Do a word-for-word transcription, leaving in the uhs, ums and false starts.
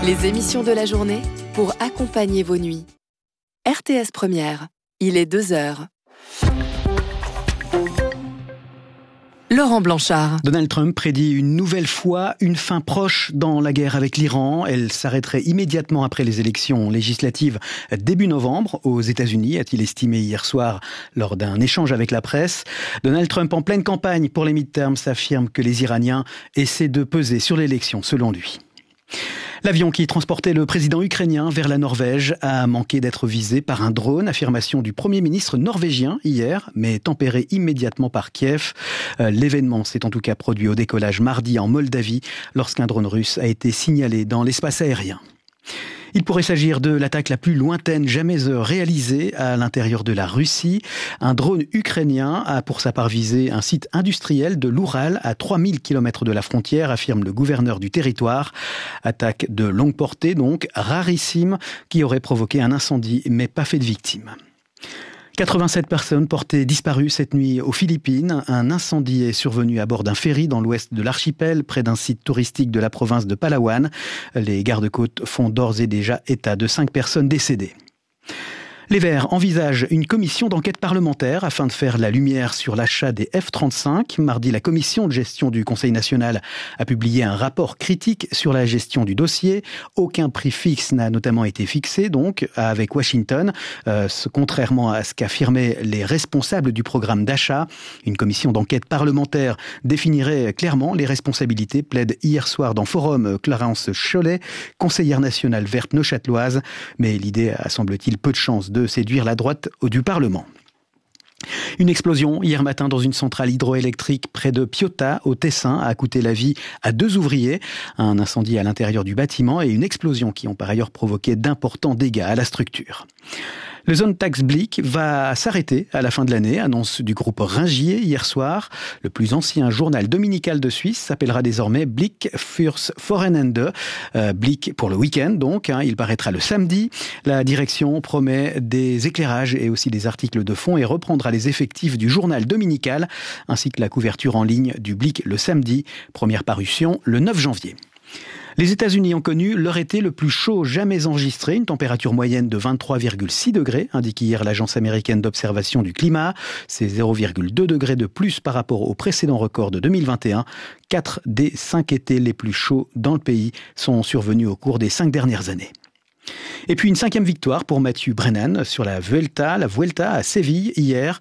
Les émissions de la journée pour accompagner vos nuits. R T S Première, il est deux heures. Laurent Blanchard. Donald Trump prédit une nouvelle fois une fin proche dans la guerre avec l'Iran. Elle s'arrêterait immédiatement après les élections législatives début novembre aux États-Unis, a-t-il estimé hier soir lors d'un échange avec la presse. Donald Trump, en pleine campagne pour les midterms, affirme que les Iraniens essaient de peser sur l'élection, selon lui. L'avion qui transportait le président ukrainien vers la Norvège a manqué d'être visé par un drone, affirmation du Premier ministre norvégien hier, mais tempéré immédiatement par Kiev. L'événement s'est en tout cas produit au décollage mardi en Moldavie, lorsqu'un drone russe a été signalé dans l'espace aérien. Il pourrait s'agir de l'attaque la plus lointaine jamais réalisée à l'intérieur de la Russie. Un drone ukrainien a pour sa part visé un site industriel de l'Oural à trois mille kilomètres de la frontière, affirme le gouverneur du territoire. Attaque de longue portée donc, rarissime, qui aurait provoqué un incendie mais pas fait de victimes. quatre-vingt-sept personnes portées disparues cette nuit aux Philippines. Un incendie est survenu à bord d'un ferry dans l'ouest de l'archipel, près d'un site touristique de la province de Palawan. Les gardes-côtes font d'ores et déjà état de cinq personnes décédées. Les Verts envisagent une commission d'enquête parlementaire afin de faire la lumière sur l'achat des F trente-cinq. Mardi, la commission de gestion du Conseil national a publié un rapport critique sur la gestion du dossier. Aucun prix fixe n'a notamment été fixé, donc, avec Washington, euh, contrairement à ce qu'affirmaient les responsables du programme d'achat. Une commission d'enquête parlementaire définirait clairement les responsabilités, plaide hier soir dans Forum Clarence Chollet, conseillère nationale verte neuchâteloise. Mais l'idée a, semble-t-il, peu de chance de séduire la droite du Parlement. Une explosion hier matin dans une centrale hydroélectrique près de Piota, au Tessin, a coûté la vie à deux ouvriers. Un incendie à l'intérieur du bâtiment et une explosion qui ont par ailleurs provoqué d'importants dégâts à la structure. Le Zone Tax Blick va s'arrêter à la fin de l'année, annonce du groupe Ringier hier soir. Le plus ancien journal dominical de Suisse s'appellera désormais Blick fürs Wochenende. Euh, Blick pour le week-end donc, hein, il paraîtra le samedi. La direction promet des éclairages et aussi des articles de fond et reprendra les effectifs du journal dominical ainsi que la couverture en ligne du Blick le samedi. Première parution le neuf janvier. Les États-Unis ont connu leur été le plus chaud jamais enregistré, une température moyenne de vingt-trois virgule six degrés, indique hier l'Agence américaine d'observation du climat. C'est zéro virgule deux degrés de plus par rapport au précédent record de deux mille vingt et un. Quatre des cinq étés les plus chauds dans le pays sont survenus au cours des cinq dernières années. Et puis une cinquième victoire pour Mathieu Brennan sur la Vuelta, la Vuelta à Séville hier.